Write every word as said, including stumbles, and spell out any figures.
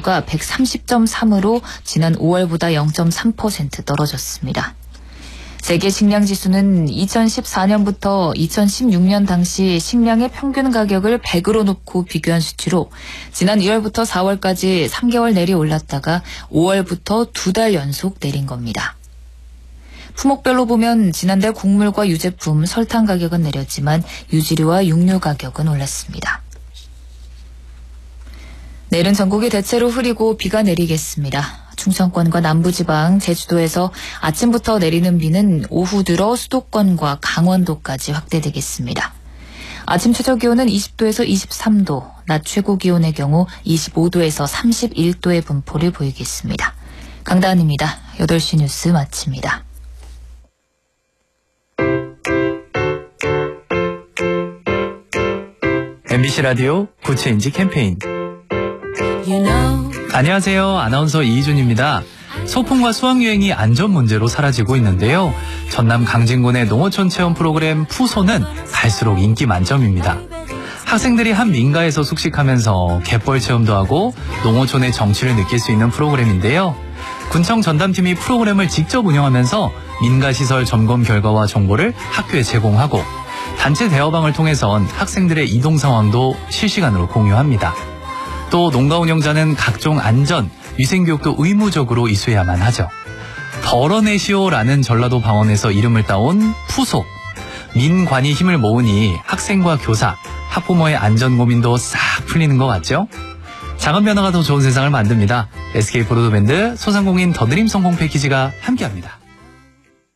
지수가 백삼십 점 삼으로 지난 오월보다 영 점 삼 퍼센트 떨어졌습니다. 세계 식량 지수는 이천십사 년부터 이천십육 년 당시 식량의 평균 가격을 백으로 놓고 비교한 수치로 지난 이월부터 사월까지 삼 개월 내리 올랐다가 오월부터 두 달 연속 내린 겁니다. 품목별로 보면 지난달 곡물과 유제품, 설탕 가격은 내렸지만 유지류와 육류 가격은 올랐습니다. 내일은 전국이 대체로 흐리고 비가 내리겠습니다. 충청권과 남부지방, 제주도에서 아침부터 내리는 비는 오후 들어 수도권과 강원도까지 확대되겠습니다. 아침 최저 기온은 이십 도에서 이십삼 도, 낮 최고 기온의 경우 이십오 도에서 삼십일 도의 분포를 보이겠습니다. 강다은입니다. 여덟 시 뉴스 마칩니다. 엠비씨 라디오 구체인지 캠페인. You know. 안녕하세요. 아나운서 이희준입니다. 소풍과 수학여행이 안전 문제로 사라지고 있는데요. 전남 강진군의 농어촌 체험 프로그램 푸소는 갈수록 인기 만점입니다. 학생들이 한 민가에서 숙식하면서 갯벌 체험도 하고 농어촌의 정취를 느낄 수 있는 프로그램인데요. 군청 전담팀이 프로그램을 직접 운영하면서 민가시설 점검 결과와 정보를 학교에 제공하고 단체 대화방을 통해선 학생들의 이동 상황도 실시간으로 공유합니다. 또 농가 운영자는 각종 안전, 위생교육도 의무적으로 이수해야만 하죠. 덜어내시오라는 전라도 방언에서 이름을 따온 푸소. 민관이 힘을 모으니 학생과 교사, 학부모의 안전 고민도 싹 풀리는 것 같죠? 작은 변화가 더 좋은 세상을 만듭니다. 에스케이 브로드밴드 소상공인 더드림 성공 패키지가 함께합니다.